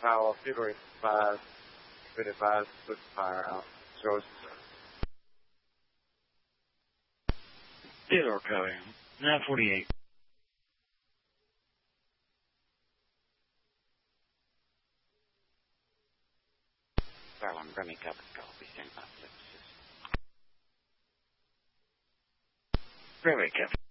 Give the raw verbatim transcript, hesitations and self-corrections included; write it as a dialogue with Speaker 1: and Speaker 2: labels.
Speaker 1: Tower, February five, twenty-five, put fire out. Shows.
Speaker 2: Theodore covering. nine forty-eight.
Speaker 3: Farland, Grammy covered. Copy. Stand by.
Speaker 2: Very covered.